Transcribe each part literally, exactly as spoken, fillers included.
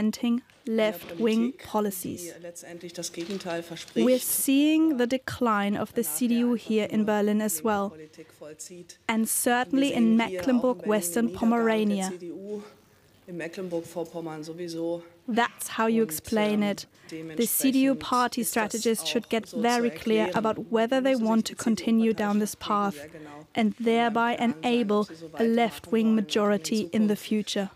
implementing left-wing policies. We're seeing the decline of the C D U here in Berlin as well, and certainly in Mecklenburg-Western Pomerania. That's how you explain it. The C D U party strategists should get very clear about whether they want to continue down this path and thereby enable a left-wing majority in the future.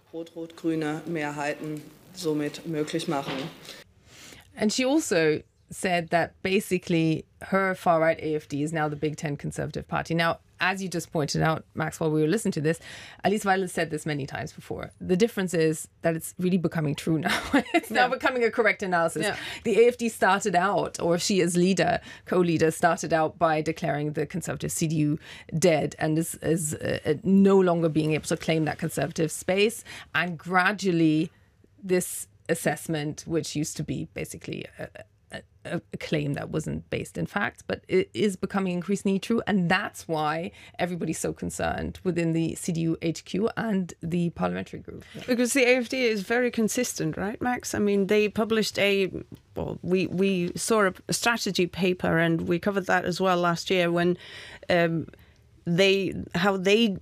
And she also said that basically her far-right A F D is now the Big Ten Conservative Party. Now, as you just pointed out, Max, while we were listening to this, Alice Weidel said this many times before. The difference is that it's really becoming true now. It's now yeah. becoming a correct analysis. Yeah. The A F D started out, or she as leader, co-leader, started out by declaring the conservative C D U dead and is, is uh, no longer being able to claim that conservative space. And gradually, this assessment, which used to be basically a, a, a claim that wasn't based in fact, but it is becoming increasingly true. And that's why everybody's so concerned within the C D U H Q and the parliamentary group. Because the A F D is very consistent, right, Max? I mean, they published a, well, we, we saw a, a strategy paper, and we covered that as well last year, when um, they, how they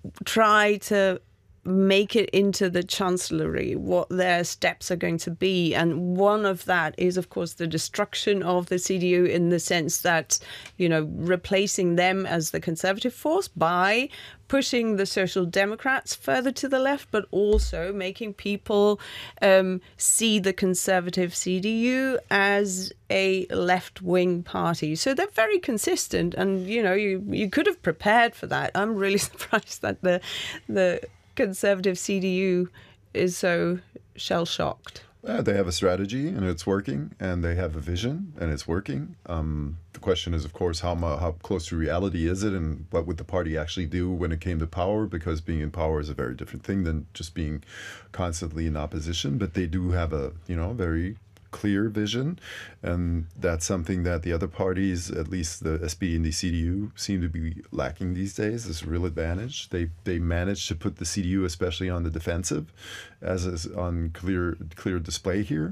try to make it into the chancellery, what their steps are going to be. And one of that is, of course, the destruction of the C D U, in the sense that, you know, replacing them as the conservative force by pushing the Social Democrats further to the left, but also making people um, see the conservative C D U as a left-wing party. So they're very consistent, and, you know, you, you could have prepared for that. I'm really surprised that the the conservative C D U is so shell-shocked. Yeah, they have a strategy and it's working, and they have a vision and it's working. Um, the question is, of course, how how close to reality is it, and what would the party actually do when it came to power? Because being in power is a very different thing than just being constantly in opposition. But they do have a, you know, very clear vision, and that's something that the other parties, at least the S P D and the C D U, seem to be lacking these days. This real advantage. They they managed to put the C D U, especially on the defensive, as is on clear clear display here.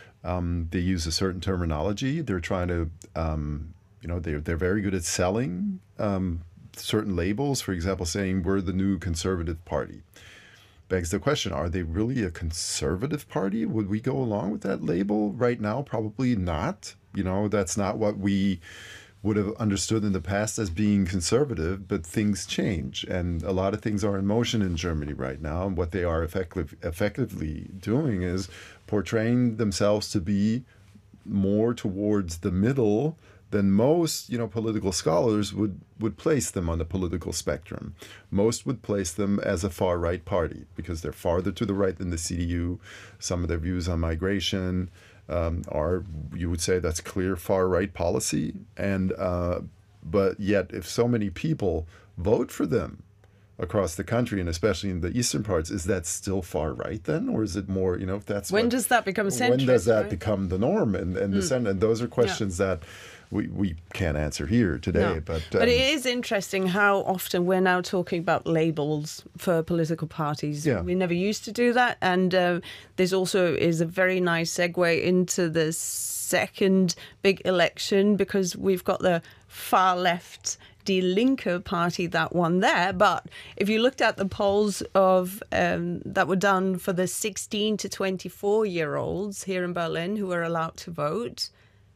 Um, they use a certain terminology. They're trying to, um, you know, they're they're very good at selling um, certain labels. For example, saying we're the new conservative party. Begs the question, are they really a conservative party? Would we go along with that label right now? Probably not. You know, that's not what we would have understood in the past as being conservative, but things change. And a lot of things are in motion in Germany right now. And what they are effective, effectively doing is portraying themselves to be more towards the middle than most, you know, political scholars would, would place them on the political spectrum. Most would place them as a far-right party because they're farther to the right than the C D U. Some of their views on migration um, are, you would say, that's clear far-right policy. And uh, but yet, if so many people vote for them across the country, and especially in the eastern parts, is that still far right then, or is it more, you know, if that's when what, does that become centrist? When does that right? become the norm and and mm. the center? And those are questions yeah. that we we can't answer here today. No. But um, but it is interesting how often we're now talking about labels for political parties. Yeah. We never used to do that, and uh, this also is a very nice segue into the second big election, because we've got the far left Die Linke party that won there. But if you looked at the polls of um, that were done for the sixteen to twenty-four year olds here in Berlin who were allowed to vote,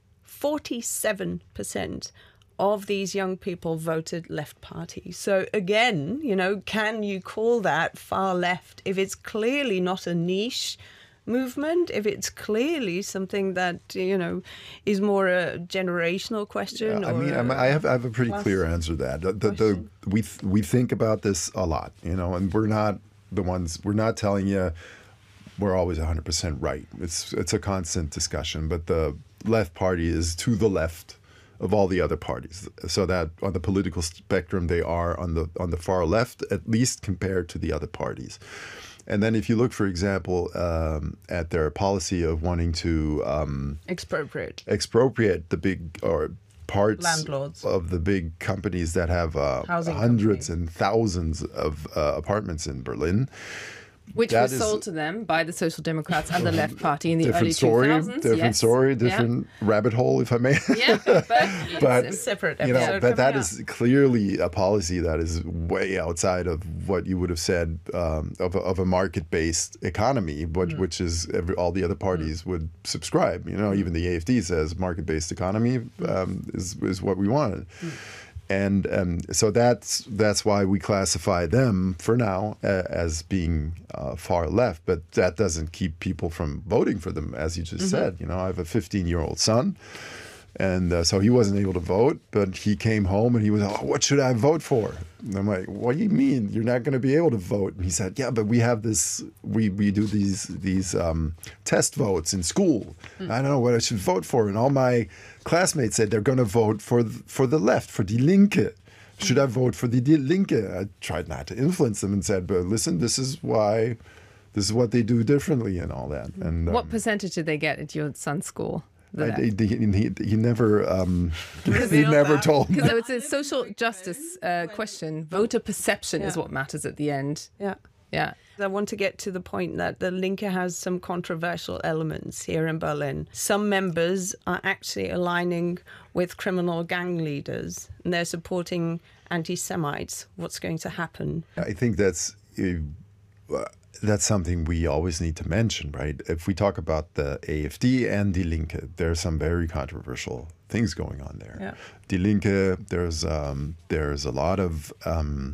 forty-seven percent of these young people voted left party. So again, you know, can you call that far left if it's clearly not a niche movement, if it's clearly something that, you know, is more a generational question? Yeah, I or mean, a, I have I have a pretty clear answer to that. The, the, the, we we think about this a lot, you know, and we're not the ones. We're not telling you we're always one hundred percent right. It's it's a constant discussion, but the left party is to the left of all the other parties, so that on the political spectrum they are on the on the far left, at least compared to the other parties. And then if you look, for example, um, at their policy of wanting to um, expropriate expropriate the big or parts landlords of the big companies that have uh, hundreds company. and thousands of uh, apartments in Berlin, Which that was is sold to them by the Social Democrats and the Left Party in the different early story, two thousands. different yes. story, different yeah. rabbit hole, if I may. Yeah, but, but a separate you know, episode but that coming is clearly a policy that is way outside of what you would have said um, of, a, of a market-based economy, which, mm. which is every, all the other parties mm. would subscribe. You know, mm. even the A F D says market-based economy um, is is what we wanted. Mm. And um, so that's that's why we classify them for now uh, as being uh, far left. But that doesn't keep people from voting for them, as you just mm-hmm. said. You know, I have a fifteen-year-old son, and uh, so he wasn't able to vote. But he came home and he was, oh, what should I vote for? And I'm like, what do you mean you're not going to be able to vote? And he said, yeah, but we have this. We we do these these um, test votes in school. Mm. I don't know what I should vote for, and all my classmates said they're going to vote for for the left, for Die Linke. Should I vote for the Die Linke? I tried not to influence them and said, but listen, this is why, this is what they do differently and all that. And um, what percentage did they get at your son's school? I, he, he, he never um, he never that. told me. Because it's a social justice uh, question. Voter perception yeah. is what matters at the end. Yeah. Yeah. I want to get to the point that the Linke has some controversial elements here in Berlin. Some members are actually aligning with criminal gang leaders and they're supporting anti-Semites. What's going to happen? I think that's uh, that's something we always need to mention, right? If we talk about the A F D and Die Linke, there's some very controversial things going on there. Yeah. Die Linke, there's um, there's a lot of um,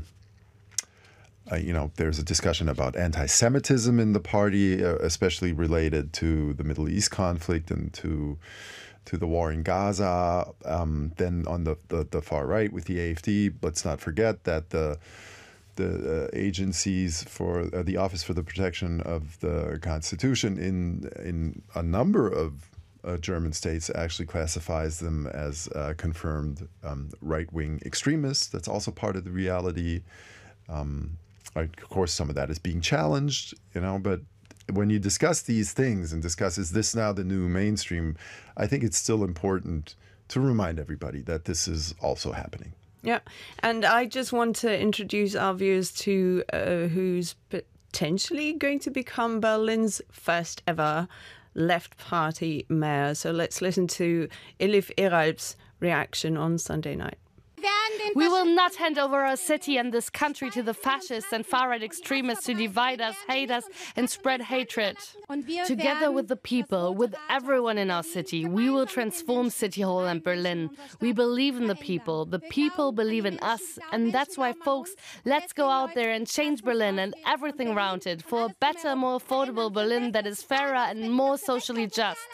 Uh, you know, there's a discussion about anti-Semitism in the party, uh, especially related to the Middle East conflict and to to the war in Gaza. Um, then on the, the, the far right with the A F D, let's not forget that the the uh, agencies for uh, the Office for the Protection of the Constitution in in a number of uh, German states actually classifies them as uh, confirmed um, right-wing extremists. That's also part of the reality. Um, Of course, some of that is being challenged, you know, but when you discuss these things and discuss, is this now the new mainstream, I think it's still important to remind everybody that this is also happening. Yeah, and I just want to introduce our viewers to uh, who's potentially going to become Berlin's first ever left party mayor. So let's listen to Elif Eralp's reaction on Sunday night. We will not hand over our city and this country to the fascists and far-right extremists to divide us, hate us and spread hatred. Together with the people, with everyone in our city, we will transform City Hall and Berlin. We believe in the people. The people believe in us. And that's why, folks, let's go out there and change Berlin and everything around it for a better, more affordable Berlin that is fairer and more socially just.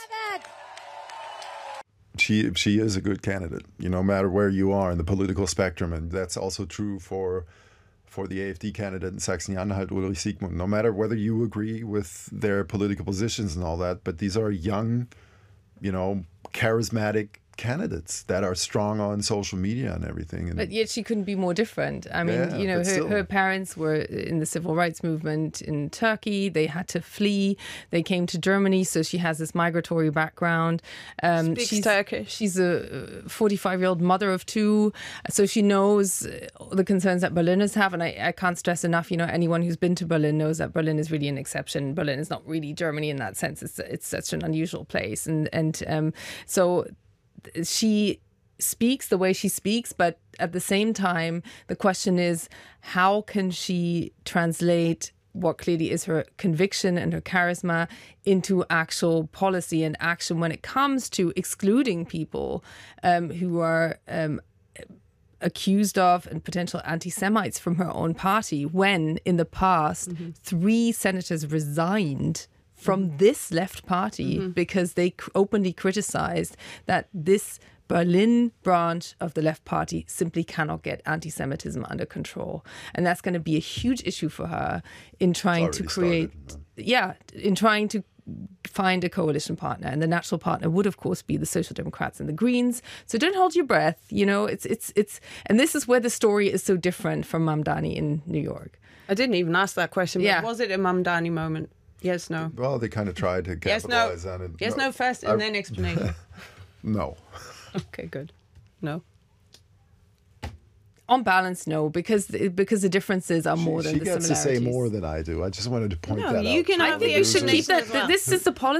She she is a good candidate, you know, no matter where you are in the political spectrum, and that's also true for for the A F D candidate in Saxony-Anhalt, Ulrich Siegmund. No matter whether you agree with their political positions and all that, but these are young, you know, charismatic candidates that are strong on social media and everything. And but yet she couldn't be more different. I mean, yeah, you know, her, still. her parents were in the civil rights movement in Turkey. They had to flee. They came to Germany, so she has this migratory background. Um, Speaks she's, Turkish. She's a forty-five-year-old mother of two, so she knows the concerns that Berliners have. And I, I can't stress enough, you know, anyone who's been to Berlin knows that Berlin is really an exception. Berlin is not really Germany in that sense. It's it's such an unusual place, and and um, so she speaks the way she speaks, but at the same time, the question is, how can she translate what clearly is her conviction and her charisma into actual policy and action when it comes to excluding people um, who are um, accused of and potential anti-Semites from her own party, when in the past, mm-hmm. three senators resigned from this left party mm-hmm. because they openly criticized that this Berlin branch of the left party simply cannot get anti-Semitism under control. And that's going to be a huge issue for her in trying to create, started, yeah, in trying to find a coalition partner. And the natural partner would, of course, be the Social Democrats and the Greens. So don't hold your breath. You know, it's, it's, it's, and this is where the story is so different from Mamdani in New York. I didn't even ask that question, but yeah. was it a Mamdani moment? Yes, no. Well, they kind of tried to capitalize yes, no. on it. Yes, no, no first, and I, then explanation. No. Okay, good. No. On balance, no, because because the differences are more she, than she the gets similarities. to say more than I do. I just wanted to point No, that you out. can I have think the we should keep explanation that. as well. This is the policy.